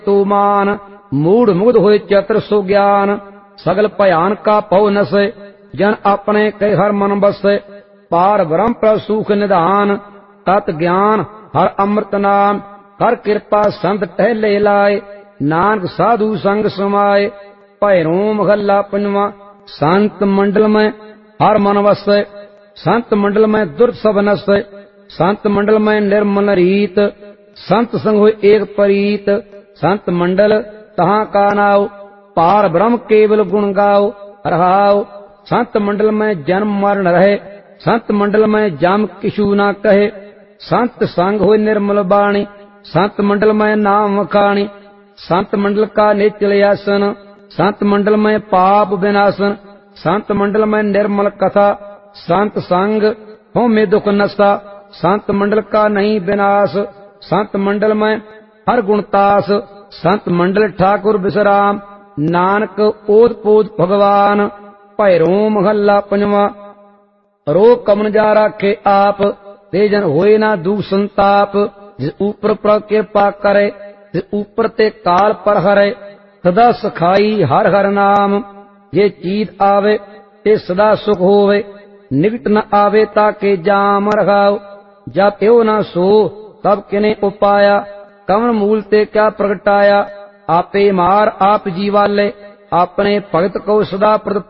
तू मान, मूढ़ मुग्ध होए चतुर सो ज्ञान। सगल भयान का पौ नसे, जन अपने कह हर मन बसे। पार ब्रह्म पर सुख निधान, तत् ज्ञान हर अमृत नाम। कर कृपा संत टहले लाए, नानक साधु संग समाए। भैरों महला पंजवा। संत मंडल में हर मन वसे, संत मंडल में दुर्त सब नसे। संत मंडल में निर्मल रीत, संत संग होए एक परीत। संत मंडल तहाँ का नाव, पार ब्रह्म केवल गुण गाओ रहाओ। संत मंडल में जन्म मरण रहे, संत मंडल में जाम किशु ना कहे। संत संग होए निर्मल बाणी, संत मंडल में नाम वखाणी। संत मंडल का निचल आसन, संत मंडल में पाप विनाशन। संत मंडल में निर्मल कथा, संत संग हो में दुख नसा। संत मंडल का नहीं विनाश, संत मंडल में हर गुणतास। संत मंडल ठाकुर विश्राम, नानक ओत पोत भगवान। भैरों महला पंजवा। रोग कमन जा राखे आप, ते जन होए ना दुख संताप। जिस ऊपर पर कृपा करे, जिस ऊपर ते काल पर हरे। सदा सखाई हर हर नाम, जे चीत आवे ते सदा सुख होवे। निकट न आवे ताके जाम रखाओ, जब यो न सो तब किने उपाया। कमन मूल ते क्या प्रगटाया, आपे मार आप जीवाले। अपने भगत को सदा